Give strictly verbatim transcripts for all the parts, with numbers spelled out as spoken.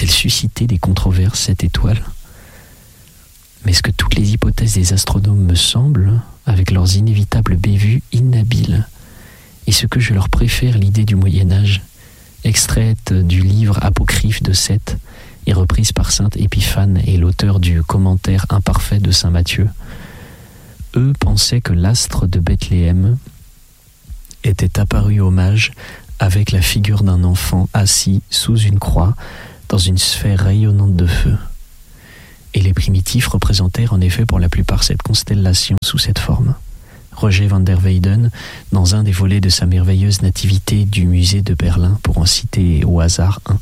a-t-il suscité des controverses, cette étoile ? Mais ce que toutes les hypothèses des astronomes me semblent, avec leurs inévitables bévues inhabiles, et ce que je leur préfère l'idée du Moyen-Âge, extraite du livre apocryphe de Seth et reprise par saint Épiphane et l'auteur du commentaire imparfait de saint Matthieu, eux pensaient que l'astre de Bethléem était apparu au mage avec la figure d'un enfant assis sous une croix dans une sphère rayonnante de feu. Et les primitifs représentèrent en effet pour la plupart cette constellation sous cette forme. Roger van der Weyden, dans un des volets de sa merveilleuse nativité du musée de Berlin, pour en citer au hasard un.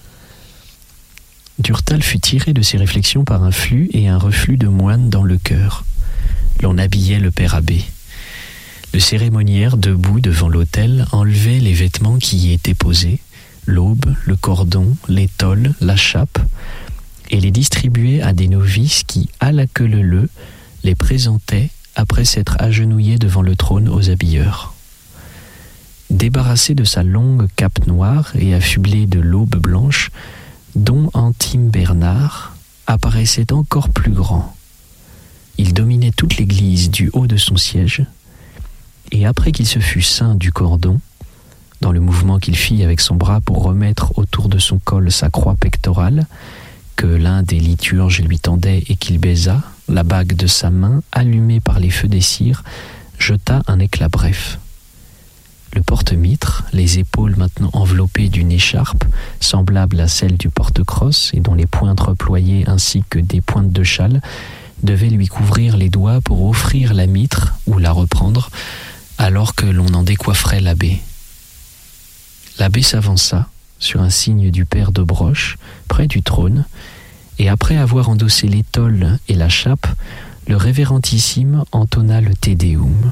Durtal fut tiré de ses réflexions par un flux et un reflux de moines dans le chœur. L'on habillait le père abbé. Le cérémoniaire, debout devant l'autel, enlevait les vêtements qui y étaient posés, l'aube, le cordon, l'étole, la chape, et les distribuait à des novices qui, à la queue leu-leu, les présentaient après s'être agenouillés devant le trône aux habilleurs. Débarrassé de sa longue cape noire et affublé de l'aube blanche, Don Antime Bernard apparaissait encore plus grand. Il dominait toute l'église du haut de son siège, et après qu'il se fut ceint du cordon, dans le mouvement qu'il fit avec son bras pour remettre autour de son col sa croix pectorale, que l'un des liturges lui tendait et qu'il baisa, la bague de sa main, allumée par les feux des cires, jeta un éclat bref. Le porte-mitre, les épaules maintenant enveloppées d'une écharpe, semblable à celle du porte-crosse et dont les pointes reployées ainsi que des pointes de châle, devait lui couvrir les doigts pour offrir la mitre ou la reprendre, alors que l'on en décoifferait l'abbé. L'abbé s'avança, sur un signe du père de Broche, près du trône, et après avoir endossé l'étole et la chape, le révérendissime entonna le Te Deum.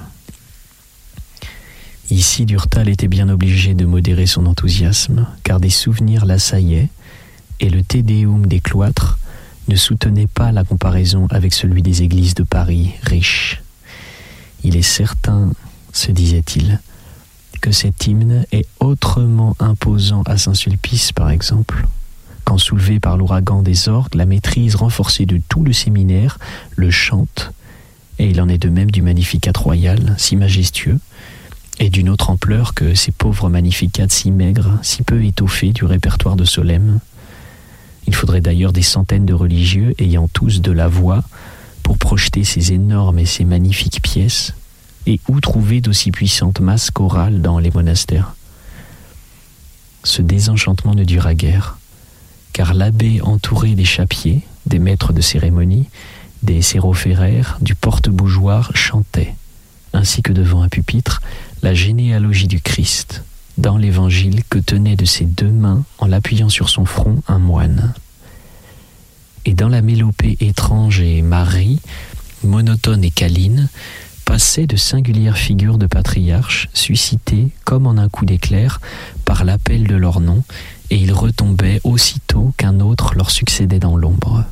Ici, Durtal était bien obligé de modérer son enthousiasme, car des souvenirs l'assaillaient, et le Te Deum des cloîtres ne soutenait pas la comparaison avec celui des églises de Paris, riches. Il est certain, se disait-il, que cet hymne est autrement imposant à Saint-Sulpice, par exemple, quand soulevé par l'ouragan des orgues, la maîtrise renforcée de tout le séminaire le chante, et il en est de même du Magnificat royal, si majestueux, et d'une autre ampleur que ces pauvres Magnificats si maigres, si peu étoffés du répertoire de Solesmes. Il faudrait d'ailleurs des centaines de religieux ayant tous de la voix pour projeter ces énormes et ces magnifiques pièces. Et où trouver d'aussi puissantes masses chorales dans les monastères ? Ce désenchantement ne dura guère, car l'abbé entouré des chappiers, des maîtres de cérémonie, des sérophéraires, du porte-bougeoir chantait, ainsi que devant un pupitre, la généalogie du Christ, dans l'évangile que tenait de ses deux mains, en l'appuyant sur son front, un moine. Et dans la mélopée étrange et Marie, monotone et câline, passaient de singulières figures de patriarches suscitées, comme en un coup d'éclair, par l'appel de leur nom, et ils retombaient aussitôt qu'un autre leur succédait dans l'ombre.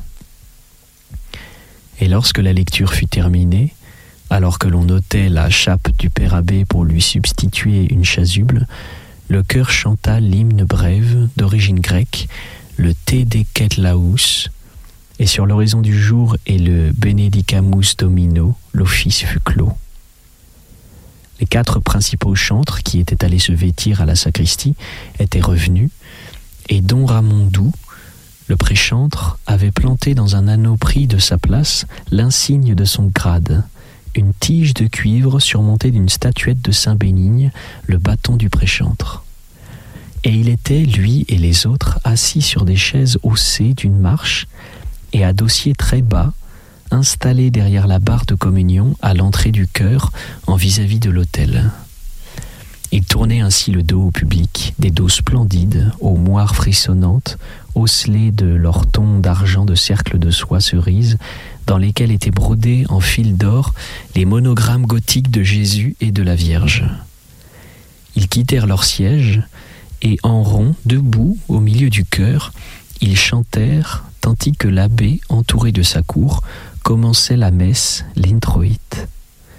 Et lorsque la lecture fut terminée, alors que l'on ôtait la chape du père abbé pour lui substituer une chasuble, le chœur chanta l'hymne brève d'origine grecque, le Te Decet Laus, et sur l'horizon du jour et le Benedicamus Domino, l'office fut clos. Les quatre principaux chantres qui étaient allés se vêtir à la sacristie étaient revenus, et don Ramondou, le préchantre, avait planté dans un anneau pris de sa place l'insigne de son grade, une tige de cuivre surmontée d'une statuette de Saint Bénigne, le bâton du préchantre. Et il était, lui et les autres, assis sur des chaises haussées d'une marche, et à dossier très bas, installés derrière la barre de communion à l'entrée du chœur en vis-à-vis de l'autel. Ils tournaient ainsi le dos au public, des dos splendides, aux moires frissonnantes, osselées de leurs tons d'argent de cercles de soie cerise, dans lesquels étaient brodés en fil d'or les monogrammes gothiques de Jésus et de la Vierge. Ils quittèrent leur siège, et en rond, debout, au milieu du chœur, ils chantèrent, tandis que l'abbé, entouré de sa cour, commençait la messe, l'introïte.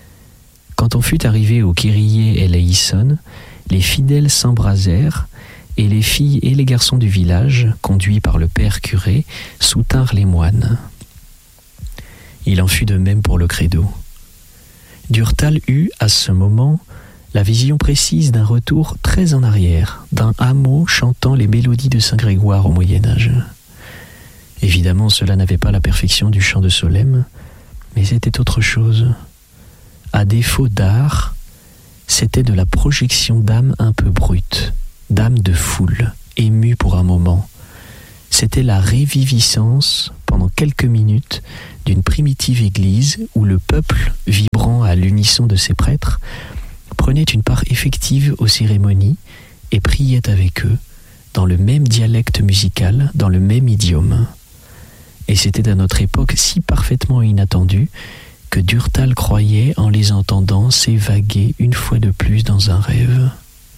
Quand on fut arrivé au Kyrie eleison, les fidèles s'embrasèrent, et les filles et les garçons du village, conduits par le père curé, soutinrent les moines. Il en fut de même pour le credo. Durtal eut, à ce moment, la vision précise d'un retour très en arrière, d'un hameau chantant les mélodies de Saint Grégoire au Moyen-Âge. Évidemment, cela n'avait pas la perfection du chant de Solesmes, mais c'était autre chose. À défaut d'art, c'était de la projection d'âme un peu brute, d'âme de foule, émue pour un moment. C'était la réviviscence, pendant quelques minutes, d'une primitive église où le peuple, vibrant à l'unisson de ses prêtres, prenait une part effective aux cérémonies et priait avec eux, dans le même dialecte musical, dans le même idiome. Et c'était à notre époque si parfaitement inattendu que Durtal croyait, en les entendant, s'évaguer une fois de plus dans un rêve.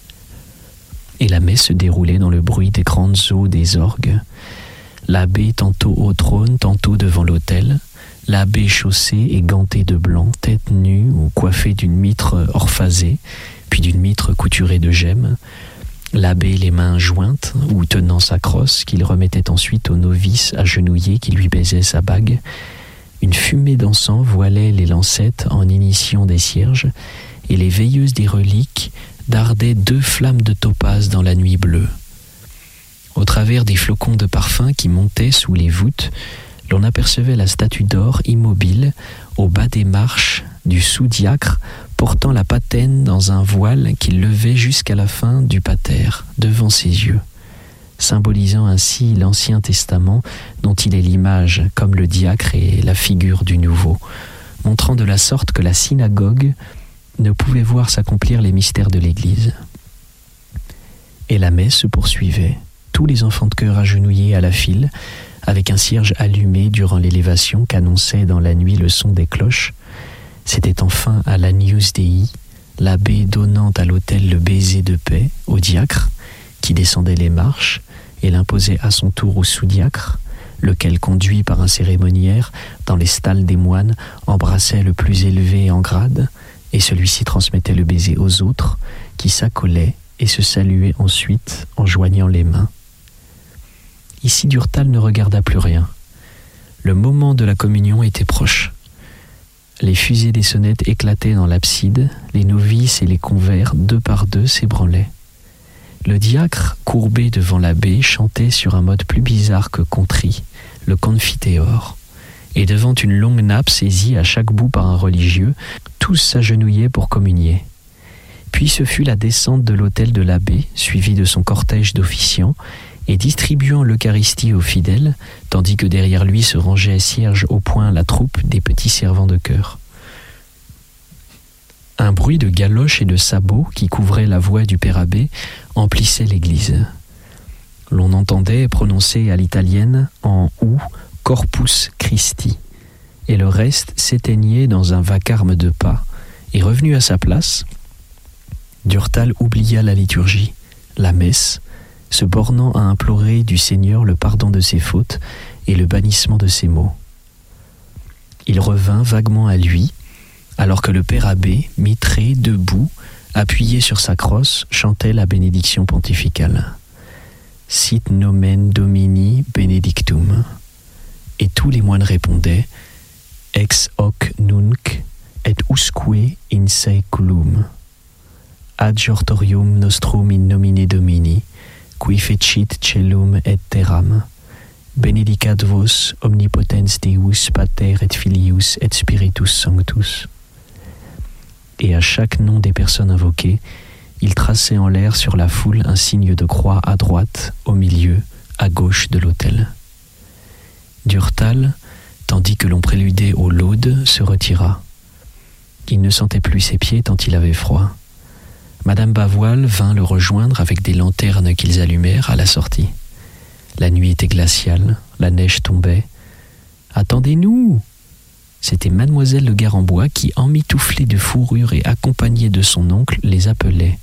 Et la messe se déroulait dans le bruit des grandes eaux des orgues. L'abbé tantôt au trône, tantôt devant l'autel, l'abbé chaussé et ganté de blanc, tête nue ou coiffé d'une mitre orphasée, puis d'une mitre couturée de gemmes, l'abbé les mains jointes ou tenant sa crosse qu'il remettait ensuite au novice agenouillé qui lui baisait sa bague. Une fumée d'encens voilait les lancettes en initiant des cierges, et les veilleuses des reliques dardaient deux flammes de topaze dans la nuit bleue. Au travers des flocons de parfum qui montaient sous les voûtes, l'on apercevait la statue d'or immobile au bas des marches du sous-diacre portant la patène dans un voile qu'il levait jusqu'à la fin du pater, devant ses yeux, symbolisant ainsi l'Ancien Testament dont il est l'image, comme le diacre est la figure du Nouveau, montrant de la sorte que la synagogue ne pouvait voir s'accomplir les mystères de l'Église. Et la messe se poursuivait, tous les enfants de chœur agenouillés à la file, avec un cierge allumé durant l'élévation qu'annonçait dans la nuit le son des cloches. C'était enfin à l'Agnus Dei, l'abbé donnant à l'autel le baiser de paix au diacre, qui descendait les marches et l'imposait à son tour au sous-diacre, lequel, conduit par un cérémoniaire dans les stalles des moines, embrassait le plus élevé en grade, et celui-ci transmettait le baiser aux autres, qui s'accolaient et se saluaient ensuite en joignant les mains. Ici, Durtal ne regarda plus rien. Le moment de la communion était proche. Les fusées des sonnettes éclataient dans l'abside, les novices et les convers, deux par deux, s'ébranlaient. Le diacre, courbé devant l'abbé, chantait sur un mode plus bizarre que contrit, le Confiteor. Et devant une longue nappe saisie à chaque bout par un religieux, tous s'agenouillaient pour communier. Puis ce fut la descente de l'autel de l'abbé, suivi de son cortège d'officiants, et distribuant l'Eucharistie aux fidèles, tandis que derrière lui se rangeait cierge au poing la troupe des petits servants de chœur. Un bruit de galoches et de sabots qui couvrait la voix du père abbé emplissait l'église. L'on entendait prononcer à l'italienne en ou Corpus Christi, et le reste s'éteignait dans un vacarme de pas, et revenu à sa place, Durtal oublia la liturgie, la messe, se bornant à implorer du Seigneur le pardon de ses fautes et le bannissement de ses maux. Il revint vaguement à lui, alors que le père abbé, mitré, debout, appuyé sur sa crosse, chantait la bénédiction pontificale. Sit nomen Domini benedictum. Et tous les moines répondaient Ex hoc nunc et usque in saeculum. Adjortorium nostrum in nomine Domini, qui fecit celum et terram, benedicat vos omnipotens Deus Pater et Filius et Spiritus Sanctus. Et à chaque nom des personnes invoquées, il traçait en l'air sur la foule un signe de croix à droite, au milieu, à gauche de l'autel. Durtal, tandis que l'on préludait aux laudes, se retira. Il ne sentait plus ses pieds tant il avait froid. Madame Bavoil vint le rejoindre avec des lanternes qu'ils allumèrent à la sortie. La nuit était glaciale, la neige tombait. « Attendez-nous !» C'était Mademoiselle de Garambois qui, emmitouflée de fourrure et accompagnée de son oncle, les appelait.